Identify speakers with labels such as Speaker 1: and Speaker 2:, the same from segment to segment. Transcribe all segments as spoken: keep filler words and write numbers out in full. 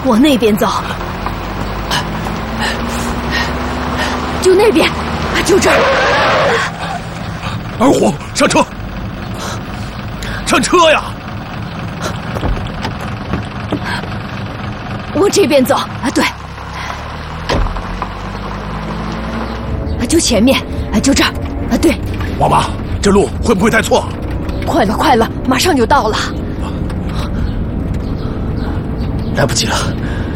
Speaker 1: 往那边走，就那边，就这儿。
Speaker 2: 二虎，上车！上车呀！
Speaker 1: 往这边走啊，对，就前面，就这儿啊，对。
Speaker 2: 王妈，这路会不会太错？
Speaker 1: 快了，快了，马上就到了。
Speaker 2: 来不及了。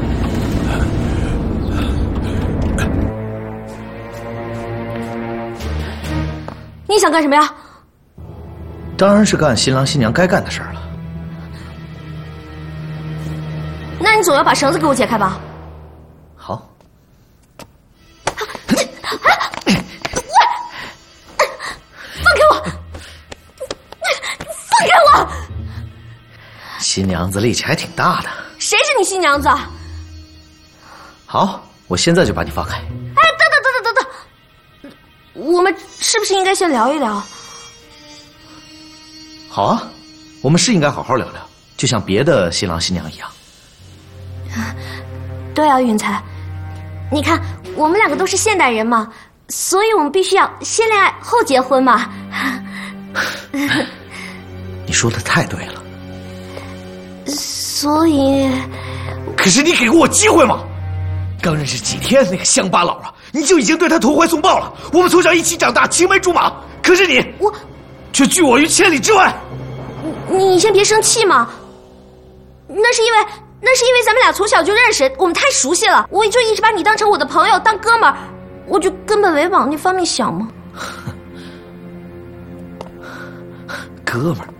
Speaker 1: 你想干什么呀？
Speaker 3: 当然是干新郎新娘该干的事儿了。
Speaker 1: 那你总要把绳子给我解开吧？
Speaker 3: 好。
Speaker 1: 放开我！放开我！
Speaker 3: 新娘子力气还挺大的。
Speaker 1: 谁是你新娘子？
Speaker 3: 好，我现在就把你放开。
Speaker 1: 哎，等等等等等等，我们是不是应该先聊一聊？
Speaker 3: 好啊，我们是应该好好聊聊，就像别的新郎新娘一样。
Speaker 1: 对啊，云彩，你看我们两个都是现代人嘛，所以我们必须要先恋爱后结婚嘛。
Speaker 3: 你说的太对了。
Speaker 1: 所以，
Speaker 3: 可是你给过我机会吗？刚认识几天，那个乡巴佬啊，你就已经对他投怀送抱了。我们从小一起长大，青梅竹马，可是你，
Speaker 1: 我，
Speaker 3: 却拒我于千里之外。
Speaker 1: 你你先别生气嘛，那是因为那是因为咱们俩从小就认识，我们太熟悉了，我就一直把你当成我的朋友，当哥们儿，我就根本没往那方面想嘛。
Speaker 3: 哥们儿。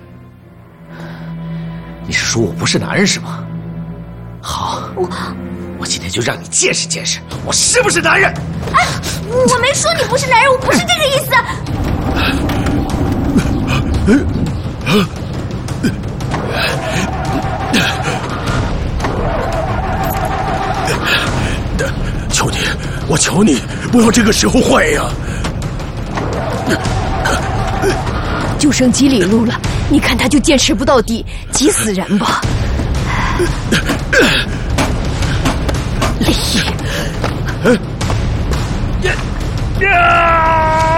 Speaker 3: 你是说我不是男人是吗？好，
Speaker 1: 我
Speaker 3: 我今天就让你见识见识，我是不是男人？
Speaker 1: 哎，我没说你不是男人，我不是这个意思。
Speaker 2: 求你，我求你，不要这个时候坏呀！
Speaker 1: 就剩几里路了，你看他就坚持不到底，急死人吧！
Speaker 2: 呀！